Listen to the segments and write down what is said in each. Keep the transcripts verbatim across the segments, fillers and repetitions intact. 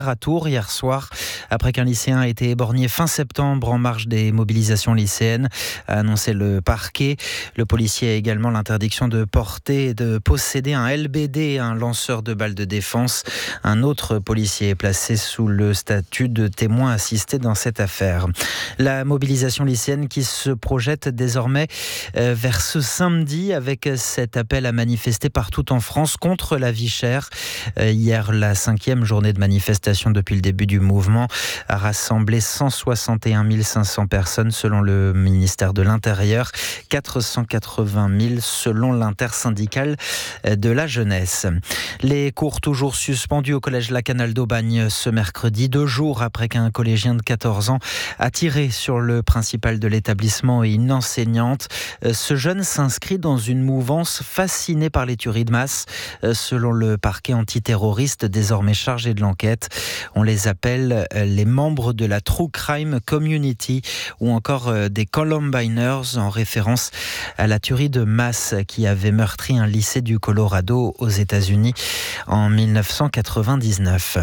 à Tours hier soir, après qu'un lycéen ait été éborgné fin septembre en marge des mobilisations lycéennes, a annoncé le parquet. Le policier a également l'interdiction de porter et de posséder un L B D, un lanceur de balles de défense. Un autre policier est placé sous le statut de témoin assisté dans cette affaire. La mobilisation lycéenne qui se projette désormais vers ce samedi avec cet appel à manifester partout en France contre la vie chère. Hier, la cinquième journée de manifestation depuis le début du mouvement a rassemblé cent soixante et un mille cinq cents personnes selon le ministère de l'Intérieur, quatre cent quatre-vingt mille selon l'intersyndicale de la jeunesse. Les cours toujours suspendus au collège Lacanal d'Aubagne ce mercredi, deux jours après qu'un collégien de quatorze ans a tiré sur le principal de l'établissement et une enseignante. Ce jeune s'inscrit dans une mouvance fascinée par les tueries de masse, selon le parquet antiterroriste désormais chargé de l'enquête. On les appelle les membres de la True Crime Community ou encore des Columbiners, en référence à la tuerie de masse qui avait meurtri un lycée du Colorado aux États-Unis en dix-neuf cent quatre-vingt-dix-neuf.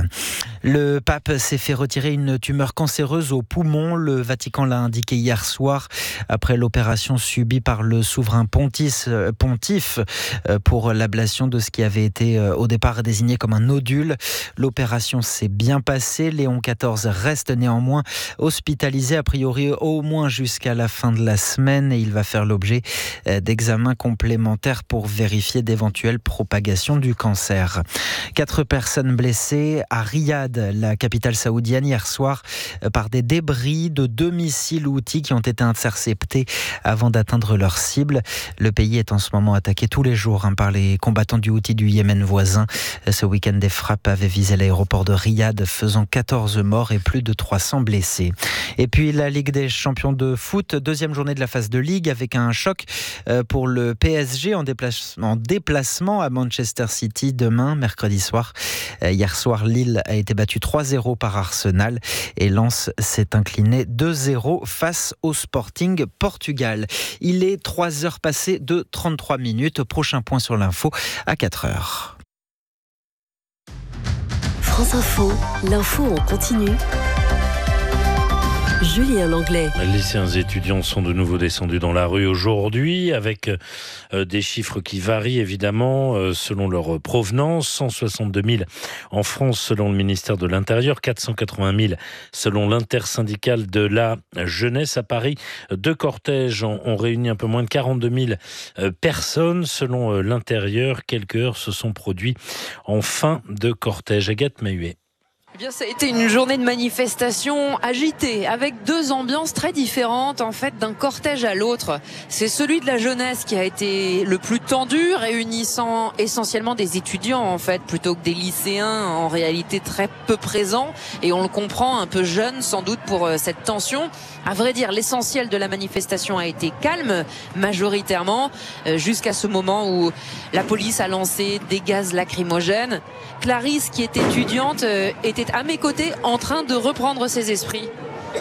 Le pape s'est fait retirer une tumeur cancéreuse au poumon. Le Vatican l'a indiqué hier soir après l'opération subie par le souverain pontife, pontife pour l'ablation de ce qui avait été au départ désigné comme un nodule. L'opération s'est bien passée. Léon quatorze reste néanmoins hospitalisé, a priori au moins jusqu'à la fin de la semaine, et il va faire l'objet d'examens complémentaires pour vérifier d'éventuelles propagations du cancer. Quatre personnes blessées à Riyad, la capitale saoudienne, hier soir par des débris de deux missiles Houthis qui ont été interceptés avant d'atteindre leur cible. Le pays est en ce moment attaqué tous les jours hein, par les combattants du Houthi du Yémen voisin. Ce week-end, des frappes avaient visé l'aéroport de Riyad, faisant quatorze morts et plus de trois cents blessés. Et puis la Ligue des champions de foot, deuxième journée de la phase de Ligue avec un choc pour le P S G en déplacement, en déplacement à Manchester City demain, mercredi soir. Hier soir, Lille a été battue trois zéro par Arsenal et Lens s'est incliné deux zéro face au Sporting Portugal. Il est trois heures passées de trente-trois minutes. Prochain point sur l'info à quatre heures. France Info, l'info en continu. Julien Langlais. Les lycéens et étudiants sont de nouveau descendus dans la rue aujourd'hui avec euh, des chiffres qui varient évidemment euh, selon leur provenance. cent soixante-deux mille en France selon le ministère de l'Intérieur, quatre cent quatre-vingt mille selon l'intersyndicale de la jeunesse. À Paris, deux cortèges ont, ont réuni un peu moins de quarante-deux mille euh, personnes selon euh, l'Intérieur. Quelques heures se sont produits en fin de cortège. Agathe Mahuet. Eh bien, ça a été une journée de manifestation agitée, avec deux ambiances très différentes, en fait, d'un cortège à l'autre. C'est celui de la jeunesse qui a été le plus tendu, réunissant essentiellement des étudiants, en fait, plutôt que des lycéens, en réalité très peu présents. Et on le comprend, un peu jeune, sans doute, pour cette tension. À vrai dire, l'essentiel de la manifestation a été calme, majoritairement, jusqu'à ce moment où la police a lancé des gaz lacrymogènes. Clarisse, qui est étudiante, était à mes côtés en train de reprendre ses esprits.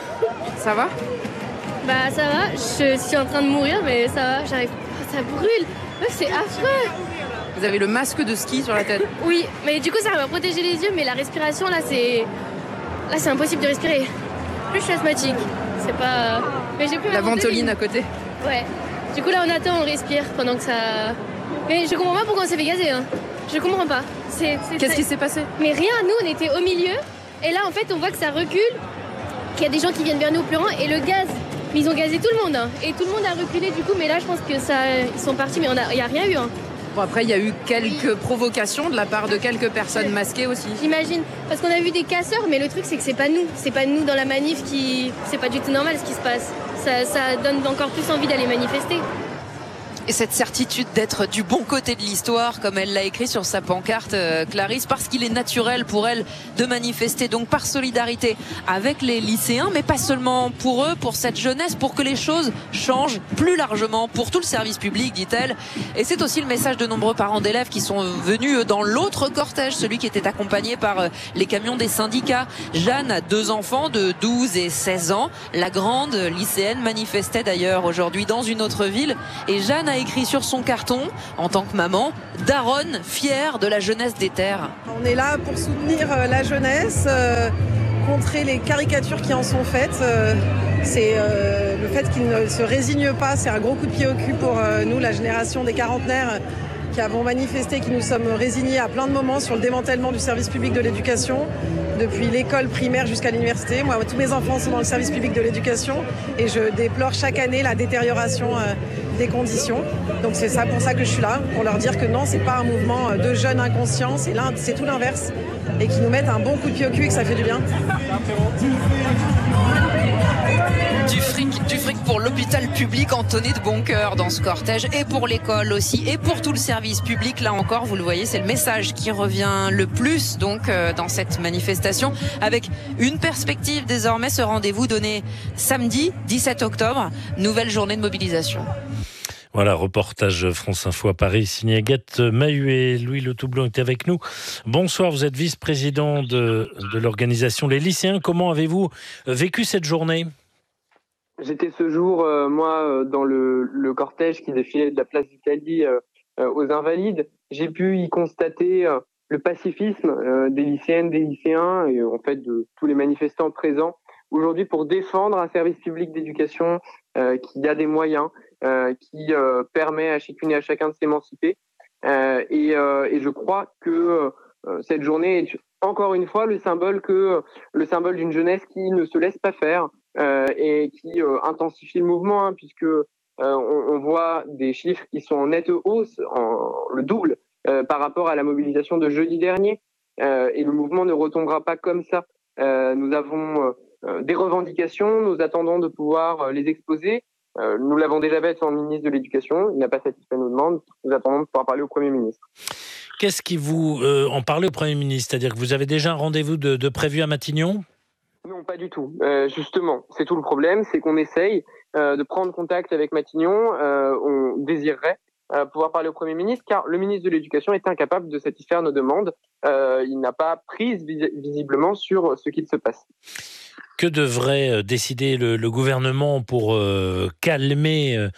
Ça va ? Bah ça va, je suis en train de mourir mais ça va, j'arrive. Ça brûle, c'est affreux. Vous avez le masque de ski sur la tête ? Oui, mais du coup ça va protéger les yeux, mais la respiration là c'est... Là c'est impossible de respirer. Plus je suis asthmatique, c'est pas... Mais j'ai plus la ventoline à côté. Ouais, du coup là on attend, on respire pendant que ça... Mais je comprends pas pourquoi on s'est fait gazer, hein. Je comprends pas. C'est, c'est Qu'est-ce très... qui s'est passé ? Mais rien, nous on était au milieu et là en fait on voit que ça recule, qu'il y a des gens qui viennent vers nous au plus loin et le gaz, ils ont gazé tout le monde hein. Et tout le monde a reculé du coup, mais là je pense que ça, ils sont partis mais il n'y a rien eu hein. Bon, après il y a eu quelques provocations de la part de quelques personnes masquées aussi. J'imagine, parce qu'on a vu des casseurs, mais le truc c'est que c'est pas nous, c'est pas nous dans la manif qui... C'est pas du tout normal ce qui se passe, ça, ça donne encore plus envie d'aller manifester. Et cette certitude d'être du bon côté de l'histoire, comme elle l'a écrit sur sa pancarte, euh, Clarisse, parce qu'il est naturel pour elle de manifester, donc par solidarité avec les lycéens, mais pas seulement pour eux, pour cette jeunesse, pour que les choses changent plus largement pour tout le service public, dit-elle. Et c'est aussi le message de nombreux parents d'élèves qui sont venus dans l'autre cortège, celui qui était accompagné par les camions des syndicats. Jeanne a deux enfants de douze et seize ans. La grande lycéenne manifestait d'ailleurs aujourd'hui dans une autre ville. Et Jeanne a a écrit sur son carton, en tant que maman, daronne fière de la jeunesse des terres. On est là pour soutenir la jeunesse, euh, contrer les caricatures qui en sont faites. Euh, c'est euh, le fait qu'ils ne se résignent pas, c'est un gros coup de pied au cul pour euh, nous, la génération des quarantenaires, qui avons manifesté, qui nous sommes résignés à plein de moments sur le démantèlement du service public de l'éducation, depuis l'école primaire jusqu'à l'université. Moi, tous mes enfants sont dans le service public de l'éducation et je déplore chaque année la détérioration euh, des conditions. Donc c'est ça pour ça que je suis là, pour leur dire que non, c'est pas un mouvement de jeunes inconscients, c'est, l'un, c'est tout l'inverse, et qui nous mettent un bon coup de pied au cul et que ça fait du bien. Du fric, du fric pour l'hôpital public entonné de bon cœur dans ce cortège, et pour l'école aussi, et pour tout le service public. Là encore, vous le voyez, c'est le message qui revient le plus donc euh, dans cette manifestation, avec une perspective désormais, ce rendez-vous donné samedi dix-sept octobre, nouvelle journée de mobilisation. Voilà, reportage France Info à Paris, signé Agathe Mahuet. Louis Le Toublon est avec nous. Bonsoir, vous êtes vice-président de, de l'organisation Les Lycéens. Comment avez-vous vécu cette journée ? J'étais ce jour, euh, moi, dans le, le cortège qui défilait de la place d'Italie euh, aux Invalides. J'ai pu y constater euh, le pacifisme euh, des lycéennes, des lycéens et en fait de tous les manifestants présents aujourd'hui pour défendre un service public d'éducation euh, qui a des moyens, euh, qui euh, permet à chacune et à chacun de s'émanciper. Euh, et, euh, et je crois que euh, cette journée est encore une fois le symbole que le symbole d'une jeunesse qui ne se laisse pas faire. Euh, et qui euh, intensifie le mouvement, hein, puisque euh, on, on voit des chiffres qui sont en nette hausse, en, le double, euh, par rapport à la mobilisation de jeudi dernier. Euh, et le mouvement ne retombera pas comme ça. Euh, nous avons euh, des revendications, nous attendons de pouvoir euh, les exposer. Euh, nous l'avons déjà fait sans le ministre de l'Éducation, il n'a pas satisfait nos demandes. Nous attendons de pouvoir parler au Premier ministre. Qu'est-ce qui vous euh, en parlez au Premier ministre ? C'est-à-dire que vous avez déjà un rendez-vous de, de prévu à Matignon ? Non, pas du tout. Euh, justement, c'est tout le problème, c'est qu'on essaye euh, de prendre contact avec Matignon. Euh, on désirerait euh, pouvoir parler au Premier ministre, car le ministre de l'Éducation est incapable de satisfaire nos demandes. Euh, il n'a pas prise vis- visiblement sur ce qu'il se passe. Que devrait décider le, le gouvernement pour euh, calmer euh,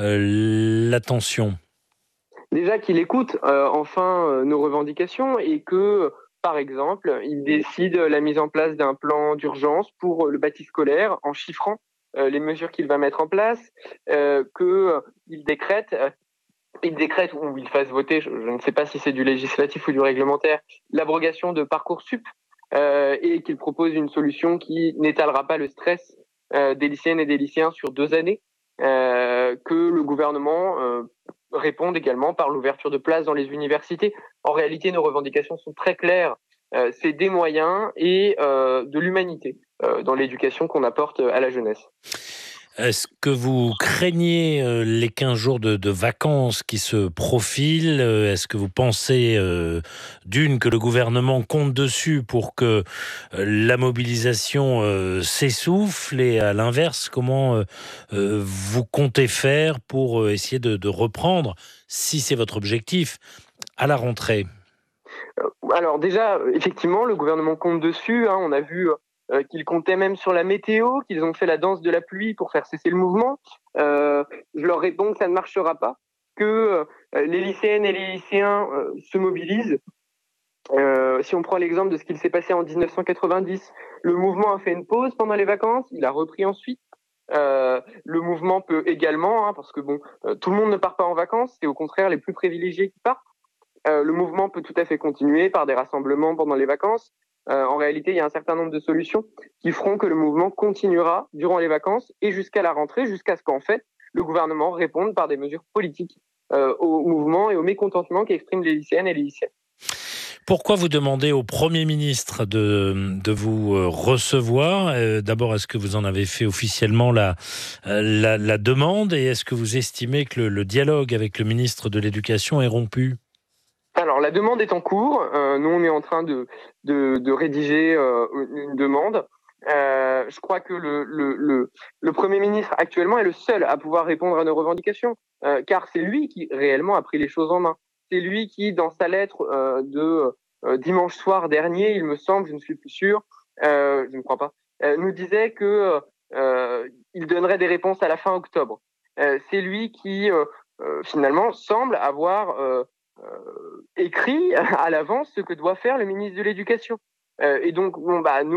la tension ? Déjà qu'il écoute euh, enfin euh, nos revendications et que... Par exemple, il décide la mise en place d'un plan d'urgence pour le bâti scolaire en chiffrant euh, les mesures qu'il va mettre en place, euh, qu'il décrète, euh, il décrète ou il fasse voter, je, je ne sais pas si c'est du législatif ou du réglementaire, l'abrogation de Parcoursup euh, et qu'il propose une solution qui n'étalera pas le stress euh, des lycéennes et des lycéens sur deux années, euh, que le gouvernement euh, répondent également par l'ouverture de places dans les universités. En réalité, nos revendications sont très claires. Euh, c'est des moyens et euh, de l'humanité euh, dans l'éducation qu'on apporte à la jeunesse. Est-ce que vous craignez euh, les quinze jours de, de vacances qui se profilent ? Est-ce que vous pensez, euh, d'une, que le gouvernement compte dessus pour que euh, la mobilisation euh, s'essouffle ? Et à l'inverse, comment euh, euh, vous comptez faire pour euh, essayer de, de reprendre, si c'est votre objectif, à la rentrée ? Alors déjà, effectivement, le gouvernement compte dessus. Hein, on a vu... Euh, qu'ils comptaient même sur la météo, qu'ils ont fait la danse de la pluie pour faire cesser le mouvement. Euh, je leur réponds que ça ne marchera pas, que euh, les lycéennes et les lycéens euh, se mobilisent. Euh, si on prend l'exemple de ce qu'il s'est passé en dix-neuf cent quatre-vingt-dix, le mouvement a fait une pause pendant les vacances, il a repris ensuite. Euh, le mouvement peut également, hein, parce que bon, euh, tout le monde ne part pas en vacances, c'est au contraire les plus privilégiés qui partent. Euh, le mouvement peut tout à fait continuer par des rassemblements pendant les vacances. Euh, en réalité, il y a un certain nombre de solutions qui feront que le mouvement continuera durant les vacances et jusqu'à la rentrée, jusqu'à ce qu'en fait, le gouvernement réponde par des mesures politiques euh, au mouvement et au mécontentement qu'expriment les lycéennes et les lycéens. Pourquoi vous demandez au Premier ministre de, de vous recevoir ? euh, D'abord, est-ce que vous en avez fait officiellement la, la, la demande ? Et est-ce que vous estimez que le, le dialogue avec le ministre de l'Éducation est rompu ? Alors, la demande est en cours. Euh, nous, on est en train de, de, de rédiger euh, une demande. Euh, je crois que le, le, le, le Premier ministre actuellement est le seul à pouvoir répondre à nos revendications, euh, car c'est lui qui réellement a pris les choses en main. C'est lui qui, dans sa lettre euh, de euh, dimanche soir dernier, il me semble, je ne suis plus sûr, euh, je ne crois pas, euh, nous disait que euh, il donnerait des réponses à la fin octobre. Euh, c'est lui qui... Euh, euh, finalement semble avoir euh, euh, écrit à l'avance ce que doit faire le ministre de l'Éducation. Euh, et donc, bon, bah, nous,